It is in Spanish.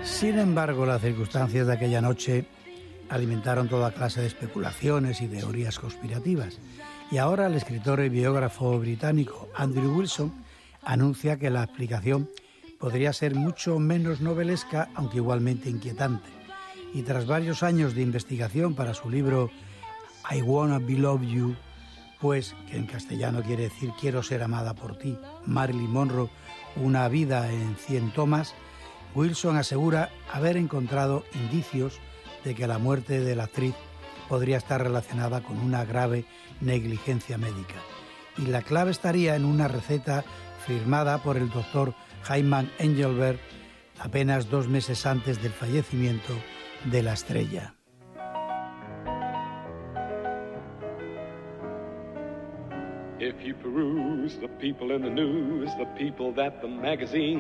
Sin embargo, las circunstancias de aquella noche alimentaron toda clase de especulaciones y teorías conspirativas. Y ahora el escritor y biógrafo británico Andrew Wilson anuncia que la explicación podría ser mucho menos novelesca, aunque igualmente inquietante. Y tras varios años de investigación para su libro I Wanna Be Loved You, pues, que en castellano quiere decir Quiero ser amada por ti, Marilyn Monroe, una vida en 100 tomas, Wilson asegura haber encontrado indicios de que la muerte de la actriz podría estar relacionada con una grave negligencia médica. Y la clave estaría en una receta firmada por el doctor Hyman Engelbert apenas 2 meses antes del fallecimiento de la estrella. If you peruse the people in the news, the people that the magazine